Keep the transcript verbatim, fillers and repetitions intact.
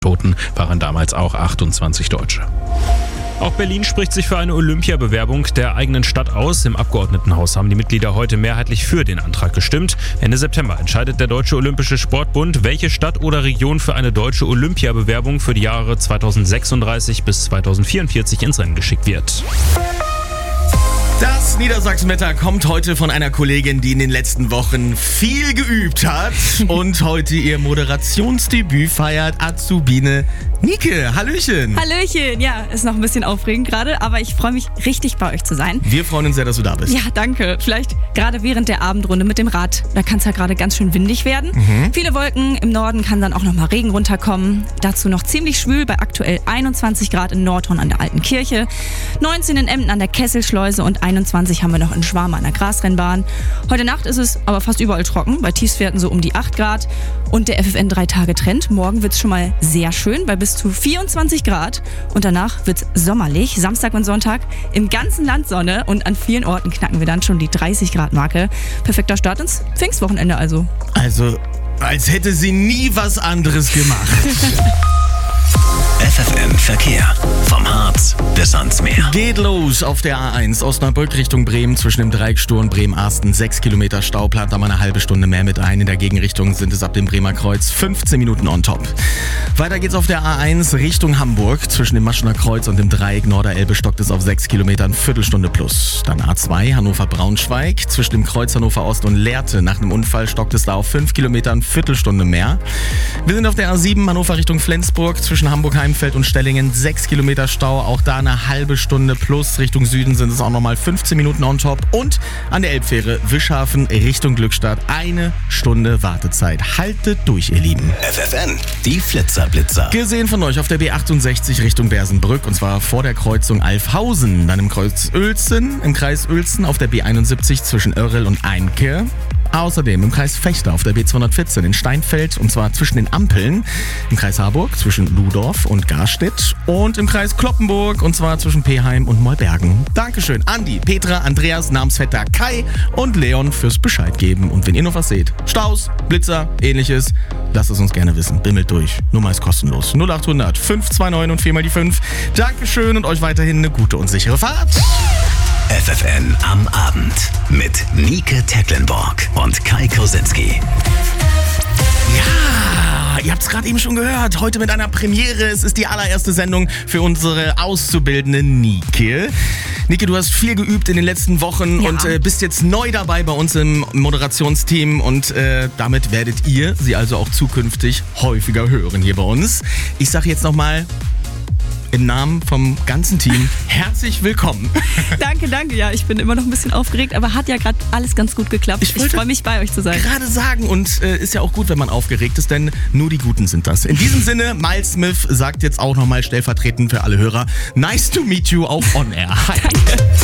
Toten waren damals auch achtundzwanzig Deutsche. Auch Berlin spricht sich für eine Olympiabewerbung der eigenen Stadt aus. Im Abgeordnetenhaus haben die Mitglieder heute mehrheitlich für den Antrag gestimmt. Ende September entscheidet der Deutsche Olympische Sportbund, welche Stadt oder Region für eine deutsche Olympiabewerbung für die Jahre zweitausendsechsunddreißig bis zweitausendvierundvierzig ins Rennen geschickt wird. Das Niedersachsen-Wetter kommt heute von einer Kollegin, die in den letzten Wochen viel geübt hat und heute ihr Moderationsdebüt feiert. Azubine Nike, Hallöchen. Hallöchen, ja, ist noch ein bisschen aufregend gerade, aber ich freue mich richtig bei euch zu sein. Wir freuen uns sehr, dass du da bist. Ja, danke. Vielleicht gerade während der Abendrunde mit dem Rad, da kann es ja gerade ganz schön windig werden. Mhm. Viele Wolken, im Norden kann dann auch noch mal Regen runterkommen. Dazu noch ziemlich schwül bei aktuell einundzwanzig Grad in Nordhorn an der Alten Kirche, neunzehn in Emden an der Kesselschleuse und einundzwanzig haben wir noch in Schwarm an der Grasrennbahn. Heute Nacht ist es aber fast überall trocken, bei Tiefstwerten so um die acht Grad. Und der F F N drei Tage Trend. Morgen wird es schon mal sehr schön, bei bis zu vierundzwanzig Grad. Und danach wird es sommerlich. Samstag und Sonntag im ganzen Land Sonne und an vielen Orten knacken wir dann schon die dreißig Grad Marke. Perfekter Start ins Pfingstwochenende also. Also, als hätte sie nie was anderes gemacht. F F M Verkehr. Vom Harz bis ans Meer. Geht los auf der A eins Osnabrück Richtung Bremen zwischen dem Dreieck Stur und Bremen-Arsten. Sechs Kilometer Stau, plant da mal eine halbe Stunde mehr mit ein. In der Gegenrichtung sind es ab dem Bremer Kreuz fünfzehn Minuten on top. Weiter geht's auf der A eins Richtung Hamburg. Zwischen dem Maschener Kreuz und dem Dreieck Norderelbe stockt es auf sechs Kilometer, Viertelstunde plus. Dann A zwei Hannover-Braunschweig. Zwischen dem Kreuz Hannover Ost und Lehrte. Nach einem Unfall stockt es da auf fünf Kilometer, Viertelstunde mehr. Wir sind auf der A sieben Hannover Richtung Flensburg. Zwischen Hamburg-Heimfeld und Stellingen sechs Kilometer Stau. Auch da eine halbe Stunde plus. Richtung Süden sind es auch nochmal fünfzehn Minuten on top. Und an der Elbfähre Wischhafen Richtung Glückstadt eine Stunde Wartezeit. Haltet durch, ihr Lieben. F F N, die Flitzerblitzer. Gesehen von euch auf der B achtundsechzig Richtung Bersenbrück und zwar vor der Kreuzung Alfhausen. Dann im Kreuz Uelzen, im Kreis Uelzen auf der B einundsiebzig zwischen Oerrel und Einke. Außerdem im Kreis Vechta auf der B zweihundertvierzehn in Steinfeld und zwar zwischen den Ampeln. Im Kreis Harburg zwischen Ludorf und Garstedt und im Kreis Kloppenburg und zwar zwischen Peheim und Mollbergen. Dankeschön Andi, Petra, Andreas, Namensvetter Kai und Leon fürs Bescheid geben. Und wenn ihr noch was seht, Staus, Blitzer, ähnliches, lasst es uns gerne wissen. Bimmelt durch. Nummer ist kostenlos. null achthundert fünf zwei neun und vier mal die fünf. Dankeschön und euch weiterhin eine gute und sichere Fahrt. F F N am Abend mit Nike Tecklenburg und Kai Kosinski. Ja, ihr habt es gerade eben schon gehört. Heute mit einer Premiere. Es ist die allererste Sendung für unsere auszubildende Nike. Nike, du hast viel geübt in den letzten Wochen Ja. und äh, bist jetzt neu dabei bei uns im Moderationsteam. Und äh, damit werdet ihr sie also auch zukünftig häufiger hören hier bei uns. Ich sage jetzt nochmal im Namen vom ganzen Team herzlich willkommen. Danke, danke. Ja, ich bin immer noch ein bisschen aufgeregt, aber hat ja gerade alles ganz gut geklappt. Ich Ich, wollte freue mich, bei euch zu sein. Gerade sagen und äh, ist ja auch gut, wenn man aufgeregt ist, denn nur die Guten sind das. In diesem Sinne, Miles Smith sagt jetzt auch nochmal stellvertretend für alle Hörer, nice to meet you auf On Air. Hi.